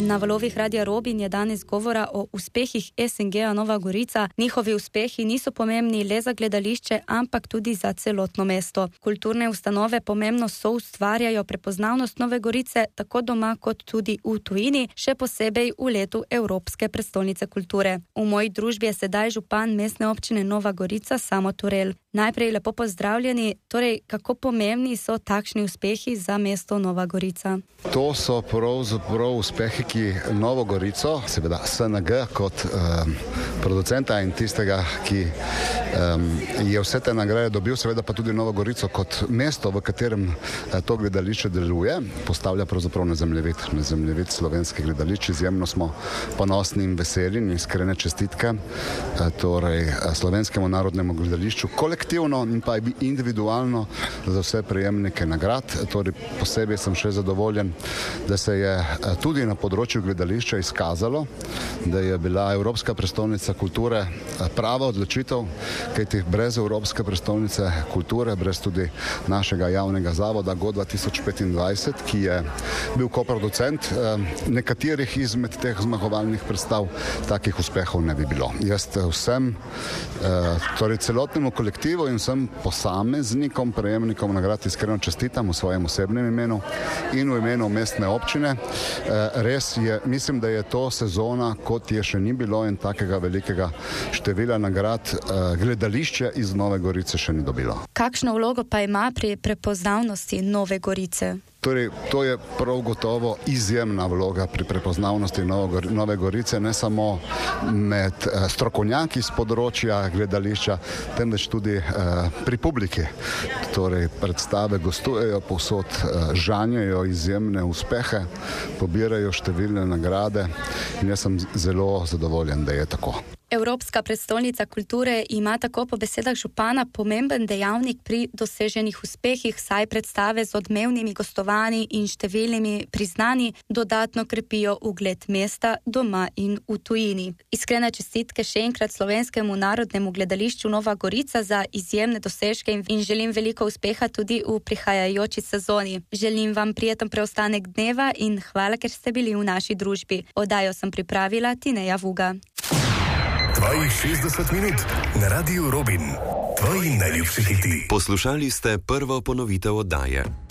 Na valovih Radia Robin je danes govora o uspehih SNG-a Nova Gorica. Njihovi uspehi niso pomembni le za gledališče, ampak tudi za celotno mesto. Kulturne ustanove pomembno soustvarjajo prepoznavnost Nove Gorice, tako doma kot tudi v tujini, še posebej v letu Evropske prestolnice kulture. V moji družbi je sedaj župan mestne občine Nova Gorica Samo Turel. Najprej lepo pozdravljeni, torej kako pomembni so takšni uspehi za mesto Nova Gorica? To so pravzaprav uspehi, ki Novo Gorico, seveda SNG kot producenta in tistega, ki je vse te nagrade dobil, seveda pa tudi Novo Gorico kot mesto, v katerem to gledališče deluje, postavlja pravzaprav na zemljevid slovenskih gledališč. Izjemno smo ponosni in veseli in iskrene čestitke torej Slovenskemu narodnemu gledališču kolektivno in pa individualno za vse prejemnike nagrad. Torej posebej sem še zadovoljen, da se je tudi na področju gledališča izkazalo, da je bila Evropska prestolnica kulture prava odločitev, kajti brez Evropske prestolnice kulture, brez tudi našega javnega zavoda GO 2025, ki je bil koproducent nekaterih izmed teh zmagovalnih predstav, takih uspehov ne bi bilo. Jaz vsem, torej celotnemu kolektivu in vsem posameznikom, prejemnikom nagrad iskreno čestitam v svojem osebnem imenu in v imenu mestne občine. Res je, mislim, da je to sezona, kot je še ni bilo in takega velikega števila nagrad gledališče iz Nove Gorice še ni dobilo. Kakšno vlogo pa ima pri prepoznavnosti Nove Gorice? Torej, to je prav gotovo izjemna vloga pri prepoznavnosti Nove Gorice, ne samo med strokovnjaki z področja gledališča, temveč tudi pri publiki. Torej, predstave gostujejo povsod, žanjejo izjemne uspehe, pobirajo številne nagrade in jaz sem zelo zadovoljen, da je tako. Evropska prestolnica kulture ima tako po besedah župana pomemben dejavnik pri doseženih uspehih, saj predstave z odmevnimi gostovanji in številnimi priznanji dodatno krepijo ugled mesta doma in v tujini. Iskrene čestitke še enkrat Slovenskemu narodnemu gledališču Nova Gorica za izjemne dosežke in želim veliko uspeha tudi v prihajajoči sezoni. Želim vam prijeten preostanek dneva in hvala, ker ste bili v naši družbi. Oddajo sem pripravila Tineja Vuga. 60 minut na Radiu Robin. Tvoji najljubši hiti. Poslušali ste prvo ponovitev oddaje.